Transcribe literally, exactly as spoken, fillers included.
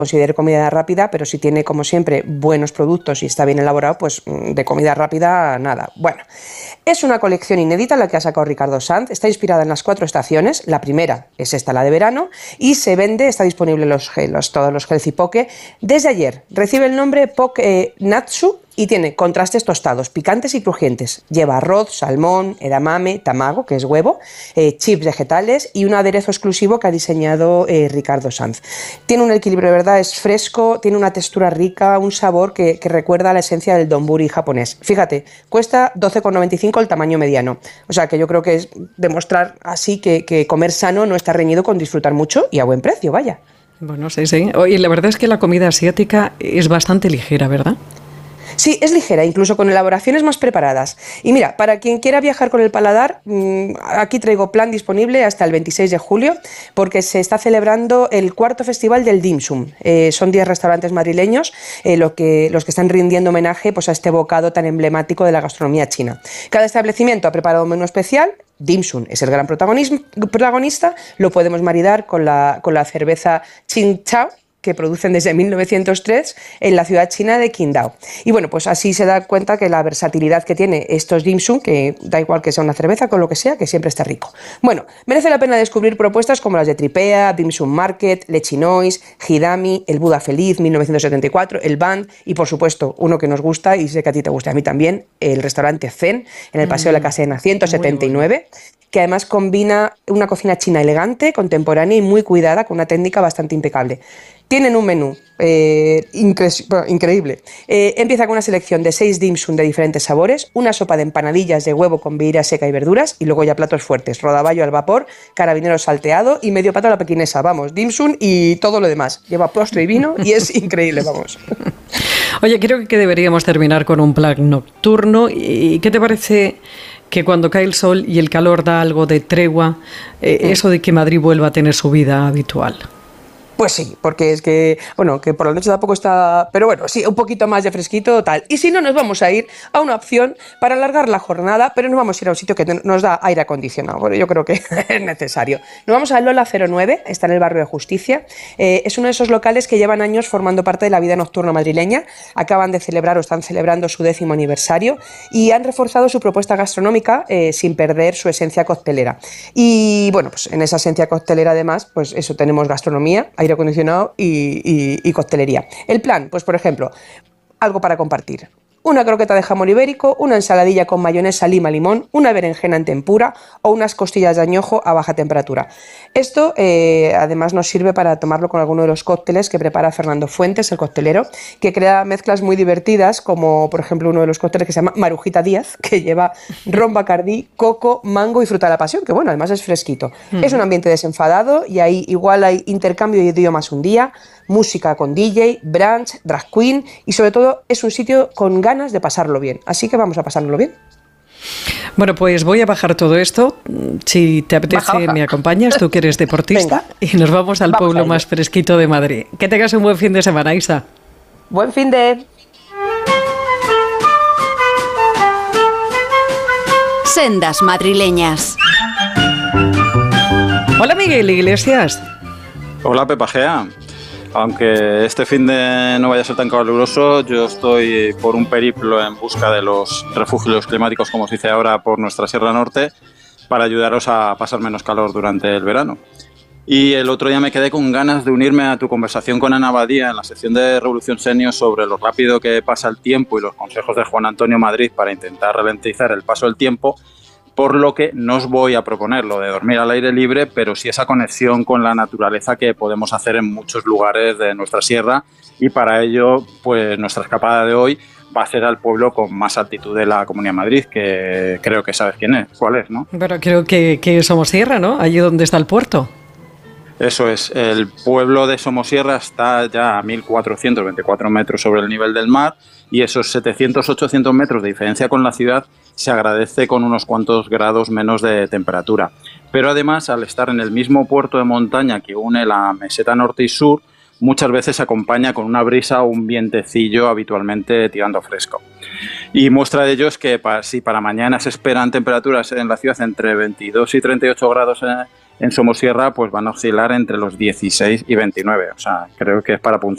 considere comida rápida, pero si tiene, como siempre, buenos productos y está bien elaborado, pues de comida rápida, nada. Bueno, es una colección inédita la que ha sacado Ricardo Sanz, está inspirada en las cuatro estaciones, la primera es esta, la de verano, y se vende, está disponible en los gelos, todos los Healthy Poke, desde ayer. Recibe el nombre Poke eh, Natsu, y tiene contrastes tostados, picantes y crujientes. Lleva arroz, salmón, edamame, tamago, que es huevo, eh, chips vegetales y un aderezo exclusivo que ha diseñado eh, Ricardo Sanz. Tiene un equilibrio, de verdad, es fresco, tiene una textura rica, un sabor que, que recuerda a la esencia del donburi japonés. Fíjate, cuesta doce con noventa y cinco el tamaño mediano. O sea que yo creo que es demostrar así que, que comer sano no está reñido con disfrutar mucho y a buen precio, vaya. Bueno, sí, sí. Oye, la verdad es que la comida asiática es bastante ligera, ¿verdad? Sí, es ligera, incluso con elaboraciones más preparadas. Y mira, para quien quiera viajar con el paladar, aquí traigo plan disponible hasta el veintiséis de julio, porque se está celebrando el cuarto festival del Dim Sum. Eh, son diez restaurantes madrileños eh, lo que, los que están rindiendo homenaje pues, a este bocado tan emblemático de la gastronomía china. Cada establecimiento ha preparado un menú especial. Dim Sum es el gran protagonista, lo podemos maridar con la, con la cerveza Tsingtao, que producen desde mil novecientos tres en la ciudad china de Qingdao. Y bueno, pues así se da cuenta que la versatilidad que tiene estos dim sum, que da igual que sea una cerveza, con lo que sea, que siempre está rico. Bueno, merece la pena descubrir propuestas como las de Tripea, Dim Sum Market, Lechinois, Hidami, el Buda Feliz, mil novecientos setenta y cuatro, el Band y, por supuesto, uno que nos gusta y sé que a ti te gusta, a mí también, el restaurante Zen, en el Paseo mm, de la Caserna ciento setenta y nueve. Que además combina una cocina china elegante, contemporánea y muy cuidada, con una técnica bastante impecable. Tienen un menú eh, incre- bueno, increíble. Eh, empieza con una selección de seis dim sum de diferentes sabores, una sopa de empanadillas de huevo con vieira seca y verduras, y luego ya platos fuertes, rodaballo al vapor, carabinero salteado y medio pato a la pequinesa. Vamos, dim sum y todo lo demás. Lleva postre y vino y es increíble, vamos. Oye, creo que deberíamos terminar con un plan nocturno. ¿Y qué te parece que cuando cae el sol y el calor da algo de tregua, eh, mm. eso de que Madrid vuelva a tener su vida habitual? Pues sí, porque es que, bueno, que por la noche tampoco está, pero bueno, sí, un poquito más de fresquito, tal. Y si no, nos vamos a ir a una opción para alargar la jornada, pero nos vamos a ir a un sitio que nos da aire acondicionado. Bueno, yo creo que es necesario. Nos vamos a Lola cero nueve, está en el barrio de Justicia. Eh, es uno de esos locales que llevan años formando parte de la vida nocturna madrileña. Acaban de celebrar o están celebrando su décimo aniversario y han reforzado su propuesta gastronómica eh, sin perder su esencia coctelera. Y bueno, pues en esa esencia coctelera además, pues eso, tenemos gastronomía, aire acondicionado y, y, y coctelería. El plan, pues por ejemplo, algo para compartir. Una croqueta de jamón ibérico, una ensaladilla con mayonesa, lima, limón, una berenjena en tempura o unas costillas de añojo a baja temperatura. Esto eh, además nos sirve para tomarlo con alguno de los cócteles que prepara Fernando Fuentes, el coctelero, que crea mezclas muy divertidas, como por ejemplo uno de los cócteles que se llama Marujita Díaz, que lleva ron bacardí, coco, mango y fruta de la pasión, que bueno, además es fresquito. Mm. Es un ambiente desenfadado y ahí igual hay intercambio de idiomas un día, música con D J, brunch, drag queen y sobre todo es un sitio con ganas de pasarlo bien. Así que vamos a pasárnoslo bien. Bueno, pues voy a bajar todo esto. Si te apetece, baja, baja. Me acompañas, tú que eres deportista. Venga. Y nos vamos al vamos pueblo más fresquito de Madrid. Que tengas un buen fin de semana, Isa. Buen fin de... Sendas madrileñas. Hola, Miguel Iglesias. Hola, Pepa Gea. Aunque este fin de no vaya a ser tan caluroso, yo estoy por un periplo en busca de los refugios climáticos, como se dice ahora, por nuestra Sierra Norte, para ayudaros a pasar menos calor durante el verano. Y el otro día me quedé con ganas de unirme a tu conversación con Ana Badía en la sección de Revolución Senior sobre lo rápido que pasa el tiempo y los consejos de Juan Antonio Madrid para intentar ralentizar el paso del tiempo, por lo que no os voy a proponer lo de dormir al aire libre, pero sí esa conexión con la naturaleza que podemos hacer en muchos lugares de nuestra sierra, y para ello, pues nuestra escapada de hoy va a ser al pueblo con más altitud de la Comunidad de Madrid, que creo que sabes quién es, cuál es, ¿no? Pero creo que, que Somosierra, ¿no? Allí donde está el puerto. Eso es, el pueblo de Somosierra está ya a mil cuatrocientos veinticuatro metros sobre el nivel del mar, y esos setecientos ochocientos metros de diferencia con la ciudad se agradece con unos cuantos grados menos de temperatura. Pero además, al estar en el mismo puerto de montaña que une la meseta norte y sur, muchas veces se acompaña con una brisa o un vientecillo habitualmente tirando fresco. Y muestra de ello es que para, si para mañana se esperan temperaturas en la ciudad entre veintidós y treinta y ocho grados en, en Somosierra, pues van a oscilar entre los dieciséis y veintinueve. O sea, creo que es para apuntar.